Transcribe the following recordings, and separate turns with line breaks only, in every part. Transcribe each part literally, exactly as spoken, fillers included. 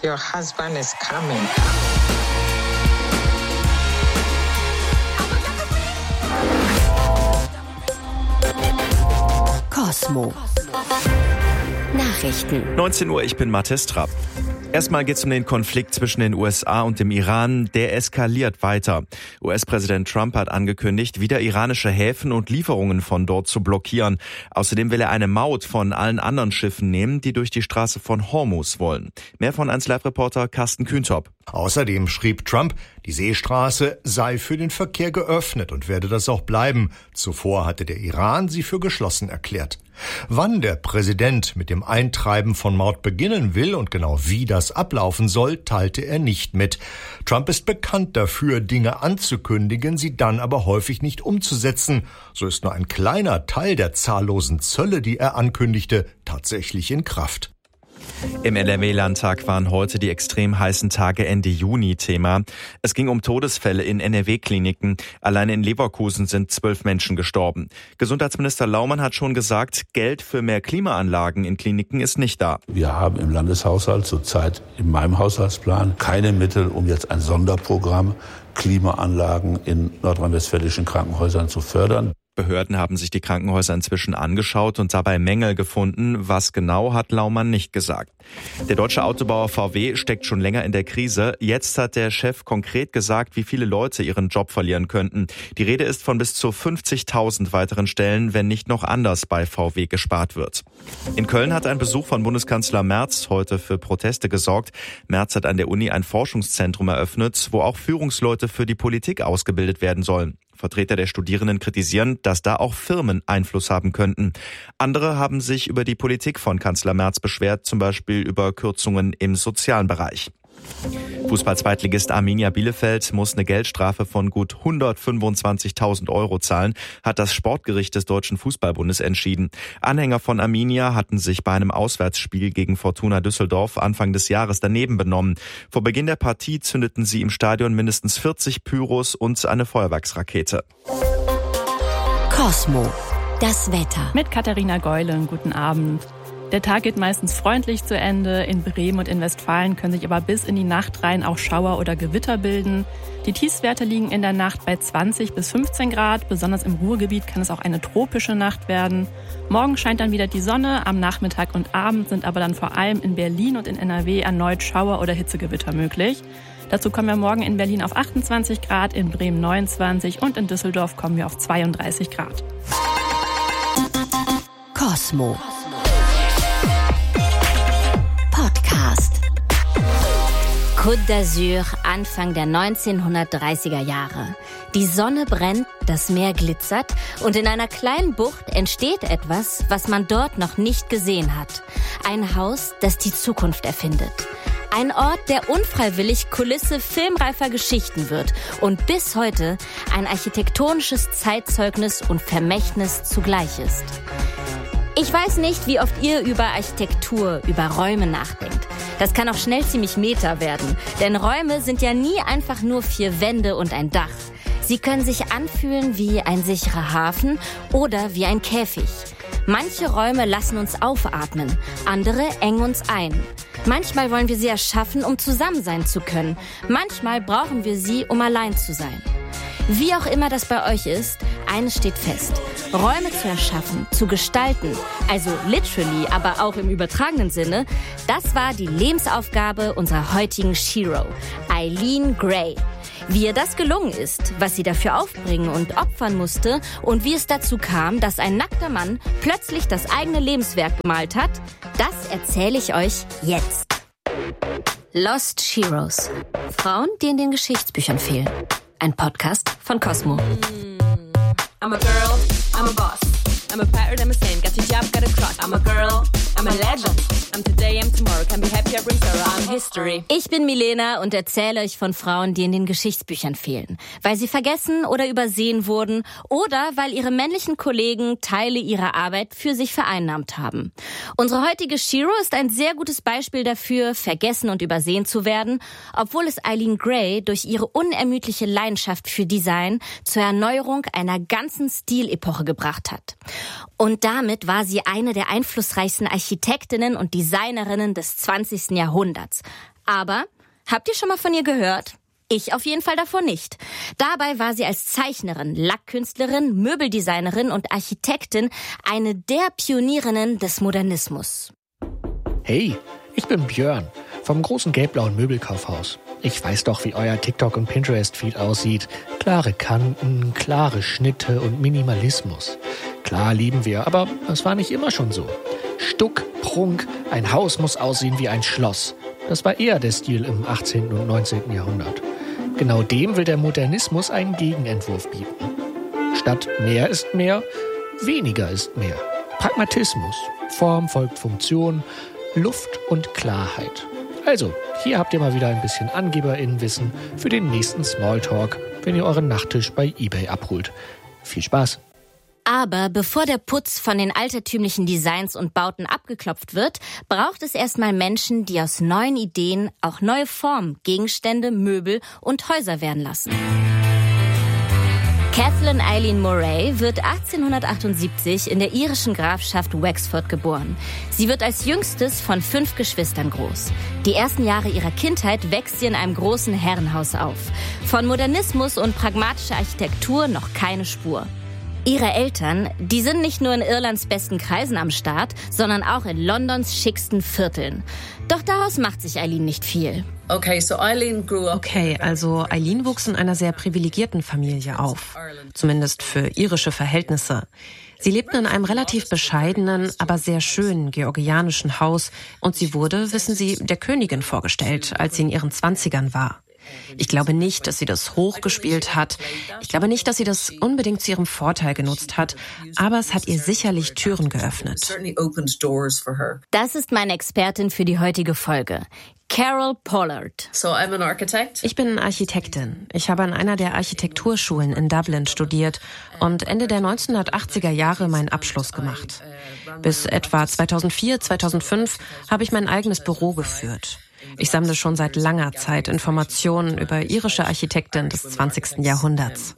your husband is coming.
Kosmo. Nachrichten.
neunzehn Uhr, ich bin Mathis Trapp. Erstmal geht es um den Konflikt zwischen den U S A und dem Iran. Der eskaliert weiter. U S-Präsident Trump hat angekündigt, wieder iranische Häfen und Lieferungen von dort zu blockieren. Außerdem will er eine Maut von allen anderen Schiffen nehmen, die durch die Straße von Hormuz wollen. Mehr von eins Live-Reporter Carsten Kühntop.
Außerdem schrieb Trump, die Seestraße sei für den Verkehr geöffnet und werde das auch bleiben. Zuvor hatte der Iran sie für geschlossen erklärt. Wann der Präsident mit dem Eintreiben von Maut beginnen will und genau wie das ablaufen soll, teilte er nicht mit. Trump ist bekannt dafür, Dinge anzukündigen, sie dann aber häufig nicht umzusetzen. So ist nur ein kleiner Teil der zahllosen Zölle, die er ankündigte, tatsächlich in Kraft.
Im N R W-Landtag waren heute die extrem heißen Tage Ende Juni Thema. Es ging um Todesfälle in N R W-Kliniken. Allein in Leverkusen sind zwölf Menschen gestorben. Gesundheitsminister Laumann hat schon gesagt, Geld für mehr Klimaanlagen in Kliniken ist nicht da.
Wir haben im Landeshaushalt zurzeit in meinem Haushaltsplan keine Mittel, um jetzt ein Sonderprogramm Klimaanlagen in nordrhein-westfälischen Krankenhäusern zu fördern.
Behörden haben sich die Krankenhäuser inzwischen angeschaut und dabei Mängel gefunden. Was genau, hat Laumann nicht gesagt. Der deutsche Autobauer V W steckt schon länger in der Krise. Jetzt hat der Chef konkret gesagt, wie viele Leute ihren Job verlieren könnten. Die Rede ist von bis zu fünfzigtausend weiteren Stellen, wenn nicht noch anders bei V W gespart wird. In Köln hat ein Besuch von Bundeskanzler Merz heute für Proteste gesorgt. Merz hat an der Uni ein Forschungszentrum eröffnet, wo auch Führungsleute für die Politik ausgebildet werden sollen. Vertreter der Studierenden kritisieren, dass da auch Firmen Einfluss haben könnten. Andere haben sich über die Politik von Kanzler Merz beschwert, zum Beispiel über Kürzungen im sozialen Bereich. Fußball-Zweitligist Arminia Bielefeld muss eine Geldstrafe von gut hundertfünfundzwanzigtausend Euro zahlen, hat das Sportgericht des Deutschen Fußballbundes entschieden. Anhänger von Arminia hatten sich bei einem Auswärtsspiel gegen Fortuna Düsseldorf Anfang des Jahres daneben benommen. Vor Beginn der Partie zündeten sie im Stadion mindestens vierzig Pyros und eine Feuerwerksrakete.
Kosmo, das Wetter.
Mit Katharina Geulen, guten Abend. Der Tag geht meistens freundlich zu Ende. In Bremen und in Westfalen können sich aber bis in die Nacht rein auch Schauer oder Gewitter bilden. Die Tiefstwerte liegen in der Nacht bei zwanzig bis fünfzehn Grad. Besonders im Ruhrgebiet kann es auch eine tropische Nacht werden. Morgen scheint dann wieder die Sonne. Am Nachmittag und Abend sind aber dann vor allem in Berlin und in N R W erneut Schauer oder Hitzegewitter möglich. Dazu kommen wir morgen in Berlin auf achtundzwanzig Grad, in Bremen neunundzwanzig und in Düsseldorf kommen wir auf zweiunddreißig Grad.
Kosmo. Podcast. Côte d'Azur, Anfang der neunzehnhundertdreißiger Jahre. Die Sonne brennt, das Meer glitzert und in einer kleinen Bucht entsteht etwas, was man dort noch nicht gesehen hat. Ein Haus, das die Zukunft erfindet. Ein Ort, der unfreiwillig Kulisse filmreifer Geschichten wird und bis heute ein architektonisches Zeitzeugnis und Vermächtnis zugleich ist. Ich weiß nicht, wie oft ihr über Architektur, über Räume nachdenkt. Das kann auch schnell ziemlich meta werden, denn Räume sind ja nie einfach nur vier Wände und ein Dach. Sie können sich anfühlen wie ein sicherer Hafen oder wie ein Käfig. Manche Räume lassen uns aufatmen, andere engen uns ein. Manchmal wollen wir sie erschaffen, um zusammen sein zu können. Manchmal brauchen wir sie, um allein zu sein. Wie auch immer das bei euch ist, eines steht fest. Räume zu erschaffen, zu gestalten, also literally, aber auch im übertragenen Sinne, das war die Lebensaufgabe unserer heutigen Shero, Eileen Gray. Wie ihr das gelungen ist, was sie dafür aufbringen und opfern musste und wie es dazu kam, dass ein nackter Mann plötzlich das eigene Lebenswerk gemalt hat, das erzähle ich euch jetzt. Lost Sheroes. Frauen, die in den Geschichtsbüchern fehlen. Ein Podcast von Kosmo.
I'm a girl, I'm a boss. I'm a pirate, I'm a saint, got your job, got a cross. I'm a girl, I'm a legend. I'm today, I'm tomorrow, can be happy, I bring sorrow, I'm history.
Ich bin Milena und erzähle euch von Frauen, die in den Geschichtsbüchern fehlen. Weil sie vergessen oder übersehen wurden oder weil ihre männlichen Kollegen Teile ihrer Arbeit für sich vereinnahmt haben. Unsere heutige Shero ist ein sehr gutes Beispiel dafür, vergessen und übersehen zu werden, obwohl es Eileen Gray durch ihre unermüdliche Leidenschaft für Design zur Erneuerung einer ganzen Stilepoche gebracht hat. Und damit war sie eine der einflussreichsten Architektinnen und Designerinnen des zwanzigsten Jahrhunderts. Aber habt ihr schon mal von ihr gehört? Ich auf jeden Fall davon nicht. Dabei war sie als Zeichnerin, Lackkünstlerin, Möbeldesignerin und Architektin eine der Pionierinnen des Modernismus.
Hey, ich bin Björn vom großen gelb-blauen Möbelkaufhaus. Ich weiß doch, wie euer TikTok- und Pinterest-Feed aussieht. Klare Kanten, klare Schnitte und Minimalismus. Klar lieben wir, aber es war nicht immer schon so. Stuck, Prunk, ein Haus muss aussehen wie ein Schloss. Das war eher der Stil im achtzehnten und neunzehnten Jahrhundert. Genau dem will der Modernismus einen Gegenentwurf bieten. Statt mehr ist mehr, weniger ist mehr. Pragmatismus, Form folgt Funktion, Luft und Klarheit. Also, hier habt ihr mal wieder ein bisschen AngeberInnenwissen für den nächsten Smalltalk, wenn ihr euren Nachttisch bei eBay abholt. Viel Spaß!
Aber bevor der Putz von den altertümlichen Designs und Bauten abgeklopft wird, braucht es erstmal Menschen, die aus neuen Ideen auch neue Formen, Gegenstände, Möbel und Häuser werden lassen. Kathleen Eileen Moray wird achtzehnhundertachtundsiebzig in der irischen Grafschaft Wexford geboren. Sie wird als jüngstes von fünf Geschwistern groß. Die ersten Jahre ihrer Kindheit wächst sie in einem großen Herrenhaus auf. Von Modernismus und pragmatischer Architektur noch keine Spur. Ihre Eltern, die sind nicht nur in Irlands besten Kreisen am Start, sondern auch in Londons schicksten Vierteln. Doch daraus macht sich Eileen nicht viel.
Okay, so Eileen grew up. Okay, also Eileen wuchs in einer sehr privilegierten Familie auf. Zumindest für irische Verhältnisse. Sie lebten in einem relativ bescheidenen, aber sehr schönen georgianischen Haus und sie wurde, wissen Sie, der Königin vorgestellt, als sie in ihren Zwanzigern war. Ich glaube nicht, dass sie das hochgespielt hat. Ich glaube nicht, dass sie das unbedingt zu ihrem Vorteil genutzt hat. Aber es hat ihr sicherlich Türen geöffnet.
Das ist meine Expertin für die heutige Folge. Carol Pollard.
So I'm an architect. Ich bin Architektin. Ich habe an einer der Architekturschulen in Dublin studiert und Ende der neunzehnhundertachtziger Jahre meinen Abschluss gemacht. Bis etwa zweitausendvier, zweitausendfünf habe ich mein eigenes Büro geführt. Ich sammle schon seit langer Zeit Informationen über irische Architekten des zwanzigsten Jahrhunderts.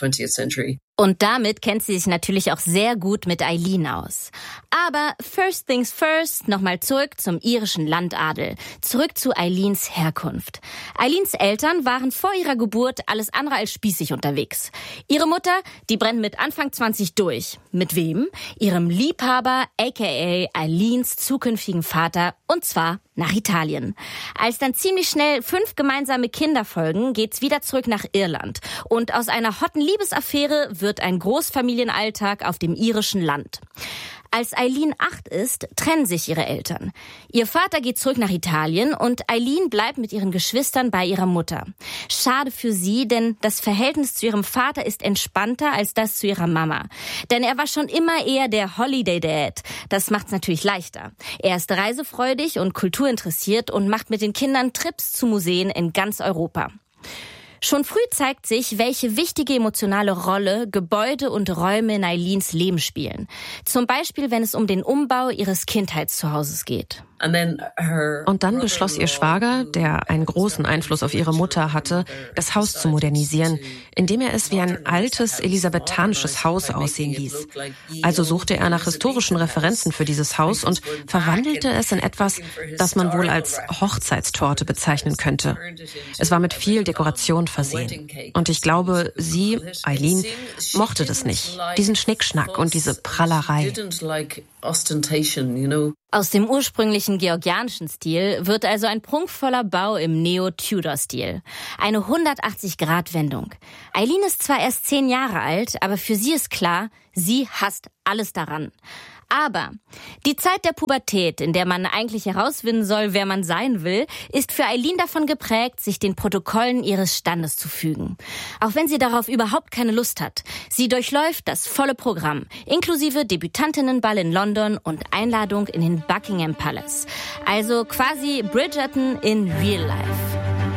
Und damit kennt sie sich natürlich auch sehr gut mit Eileen aus. Aber first things first, nochmal zurück zum irischen Landadel. Zurück zu Eileens Herkunft. Eileens Eltern waren vor ihrer Geburt alles andere als spießig unterwegs. Ihre Mutter, die brennt mit Anfang zwanzig durch. Mit wem? Ihrem Liebhaber, aka Eileens zukünftigen Vater, und zwar nach Italien. Als dann ziemlich schnell fünf gemeinsame Kinder folgen, geht's wieder zurück nach Irland. Und aus einer hotten Liebesaffäre wird ein Großfamilienalltag auf dem irischen Land. Als Eileen acht ist, trennen sich ihre Eltern. Ihr Vater geht zurück nach Italien und Eileen bleibt mit ihren Geschwistern bei ihrer Mutter. Schade für sie, denn das Verhältnis zu ihrem Vater ist entspannter als das zu ihrer Mama. Denn er war schon immer eher der Holiday Dad. Das macht's natürlich leichter. Er ist reisefreudig und kulturinteressiert und macht mit den Kindern Trips zu Museen in ganz Europa. Schon früh zeigt sich, welche wichtige emotionale Rolle Gebäude und Räume in Eileens Leben spielen. Zum Beispiel, wenn es um den Umbau ihres Kindheitszuhauses geht.
Und dann beschloss ihr Schwager, der einen großen Einfluss auf ihre Mutter hatte, das Haus zu modernisieren, indem er es wie ein altes elisabethanisches Haus aussehen ließ. Also suchte er nach historischen Referenzen für dieses Haus und verwandelte es in etwas, das man wohl als Hochzeitstorte bezeichnen könnte. Es war mit viel Dekoration versehen. Und ich glaube, sie, Eileen, mochte das nicht. Diesen Schnickschnack und diese Prallerei.
Aus dem ursprünglichen georgianischen Stil wird also ein prunkvoller Bau im Neo-Tudor-Stil. Eine hundertachtzig-Grad-Wendung. Eileen ist zwar erst zehn Jahre alt, aber für sie ist klar, sie hasst alles daran. Aber die Zeit der Pubertät, in der man eigentlich herausfinden soll, wer man sein will, ist für Eileen davon geprägt, sich den Protokollen ihres Standes zu fügen. Auch wenn sie darauf überhaupt keine Lust hat. Sie durchläuft das volle Programm, inklusive Debütantinnenball in London und Einladung in den Buckingham Palace. Also quasi Bridgerton in real life.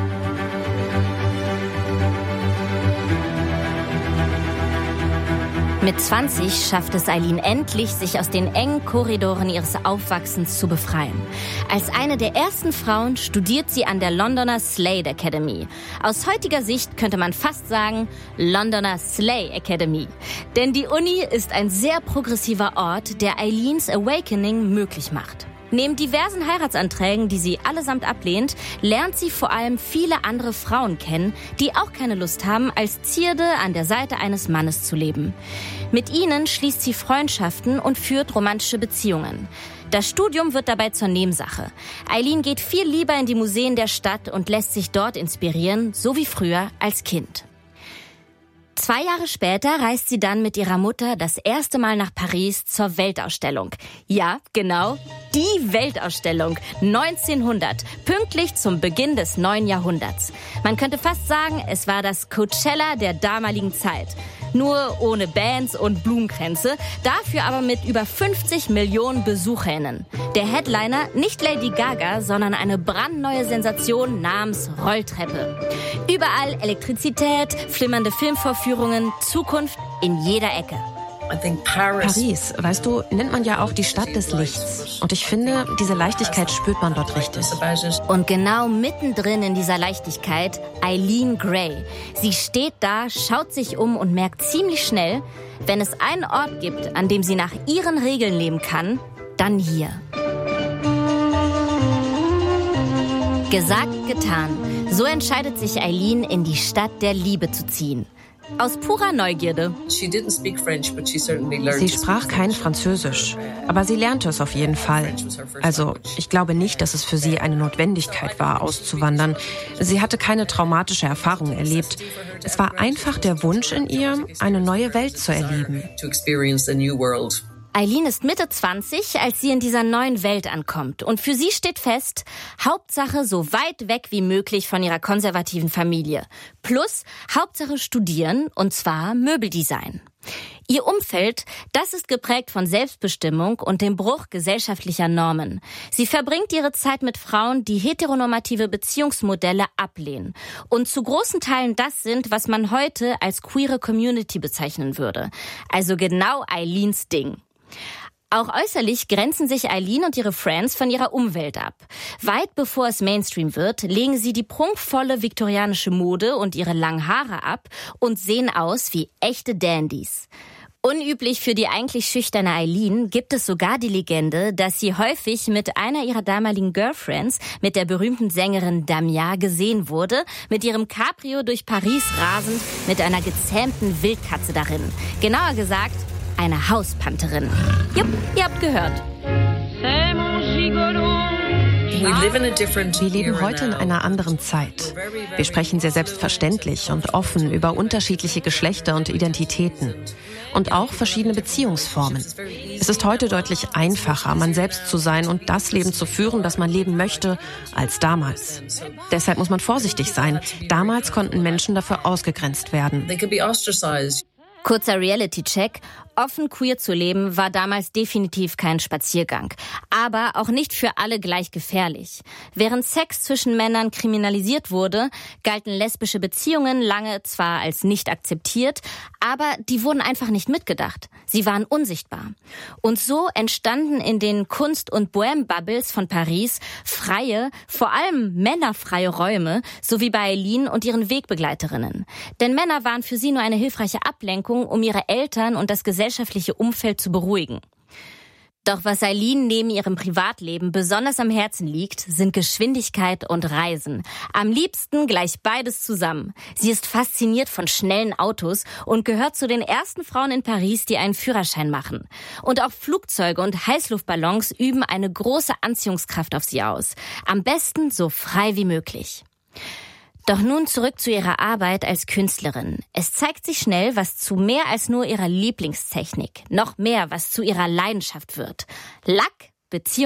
Mit zwanzig schafft es Eileen endlich, sich aus den engen Korridoren ihres Aufwachsens zu befreien. Als eine der ersten Frauen studiert sie an der Londoner Slade Academy. Aus heutiger Sicht könnte man fast sagen, Londoner Slay Academy. Denn die Uni ist ein sehr progressiver Ort, der Eileens Awakening möglich macht. Neben diversen Heiratsanträgen, die sie allesamt ablehnt, lernt sie vor allem viele andere Frauen kennen, die auch keine Lust haben, als Zierde an der Seite eines Mannes zu leben. Mit ihnen schließt sie Freundschaften und führt romantische Beziehungen. Das Studium wird dabei zur Nebensache. Eileen geht viel lieber in die Museen der Stadt und lässt sich dort inspirieren, so wie früher als Kind. Zwei Jahre später reist sie dann mit ihrer Mutter das erste Mal nach Paris zur Weltausstellung. Ja, genau, die Weltausstellung neunzehnhundert, pünktlich zum Beginn des neuen Jahrhunderts. Man könnte fast sagen, es war das Coachella der damaligen Zeit. Nur ohne Bands und Blumenkränze, dafür aber mit über fünfzig Millionen BesucherInnen. Der Headliner nicht Lady Gaga, sondern eine brandneue Sensation namens Rolltreppe. Überall Elektrizität, flimmernde Filmvorführungen, Zukunft in jeder Ecke.
Paris, weißt du, nennt man ja auch die Stadt des Lichts. Und ich finde, diese Leichtigkeit spürt man dort richtig.
Und genau mittendrin in dieser Leichtigkeit Eileen Gray. Sie steht da, schaut sich um und merkt ziemlich schnell, wenn es einen Ort gibt, an dem sie nach ihren Regeln leben kann, dann hier. Gesagt, getan. So entscheidet sich Eileen, in die Stadt der Liebe zu ziehen. Aus purer Neugierde.
Sie sprach kein Französisch, aber sie lernte es auf jeden Fall. Also, ich glaube nicht, dass es für sie eine Notwendigkeit war, auszuwandern. Sie hatte keine traumatische Erfahrung erlebt. Es war einfach der Wunsch in ihr, eine neue Welt zu erleben.
Eileen ist Mitte zwanzig, als sie in dieser neuen Welt ankommt. Und für sie steht fest, Hauptsache so weit weg wie möglich von ihrer konservativen Familie. Plus Hauptsache studieren, und zwar Möbeldesign. Ihr Umfeld, das ist geprägt von Selbstbestimmung und dem Bruch gesellschaftlicher Normen. Sie verbringt ihre Zeit mit Frauen, die heteronormative Beziehungsmodelle ablehnen und zu großen Teilen das sind, was man heute als queere Community bezeichnen würde. Also genau Eileens Ding. Auch äußerlich grenzen sich Eileen und ihre Friends von ihrer Umwelt ab. Weit bevor es Mainstream wird, legen sie die prunkvolle viktorianische Mode und ihre langen Haare ab und sehen aus wie echte Dandys. Unüblich für die eigentlich schüchterne Eileen gibt es sogar die Legende, dass sie häufig mit einer ihrer damaligen Girlfriends, mit der berühmten Sängerin Damia, gesehen wurde, mit ihrem Cabrio durch Paris rasend, mit einer gezähmten Wildkatze darin. Genauer gesagt, eine Hauspantherin. Jupp, ihr habt gehört.
Wir leben heute in einer anderen Zeit. Wir sprechen sehr selbstverständlich und offen über unterschiedliche Geschlechter und Identitäten und auch verschiedene Beziehungsformen. Es ist heute deutlich einfacher, man selbst zu sein und das Leben zu führen, das man leben möchte, als damals. Deshalb muss man vorsichtig sein. Damals konnten Menschen dafür ausgegrenzt werden.
Kurzer Reality-Check. Offen queer zu leben war damals definitiv kein Spaziergang. Aber auch nicht für alle gleich gefährlich. Während Sex zwischen Männern kriminalisiert wurde, galten lesbische Beziehungen lange zwar als nicht akzeptiert, aber die wurden einfach nicht mitgedacht. Sie waren unsichtbar. Und so entstanden in den Kunst- und Bohème-Bubbles von Paris freie, vor allem männerfreie Räume, so wie bei Eileen und ihren Wegbegleiterinnen. Denn Männer waren für sie nur eine hilfreiche Ablenkung, um ihre Eltern und das gesellschaftliche Umfeld zu beruhigen. Doch was Eileen neben ihrem Privatleben besonders am Herzen liegt, sind Geschwindigkeit und Reisen. Am liebsten gleich beides zusammen. Sie ist fasziniert von schnellen Autos und gehört zu den ersten Frauen in Paris, die einen Führerschein machen. Und auch Flugzeuge und Heißluftballons üben eine große Anziehungskraft auf sie aus. Am besten so frei wie möglich. Doch nun zurück zu ihrer Arbeit als Künstlerin. Es zeigt sich schnell, was zu mehr als nur ihrer Lieblingstechnik, noch mehr, was zu ihrer Leidenschaft wird. Lack, Beziehung